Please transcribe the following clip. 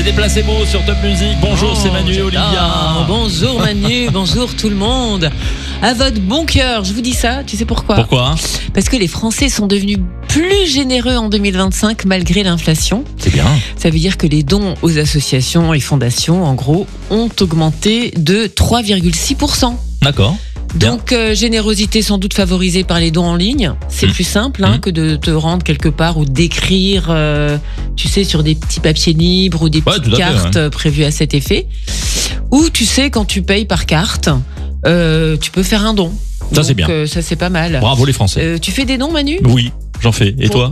C'est des placebos sur Top Music. Bonjour, c'est Manu et Olivia. Bonjour Manu, bonjour tout le monde. À votre bon cœur, je vous dis ça, tu sais pourquoi ? Pourquoi ? Parce que les Français sont devenus plus généreux en 2025 malgré l'inflation. C'est bien. Ça veut dire que les dons aux associations et fondations, en gros, ont augmenté de 3,6%. D'accord. Bien. Donc, générosité sans doute favorisée par les dons en ligne. C'est plus simple que de te rendre quelque part ou d'écrire, tu sais, sur des petits papiers libres ou des petites cartes prévues à cet effet. Ou, tu sais, quand tu payes par carte, tu peux faire un don. Ça, c'est bien. Ça, c'est pas mal. Bravo les Français. Tu fais des dons, Manu ? Oui, j'en fais. Et toi ?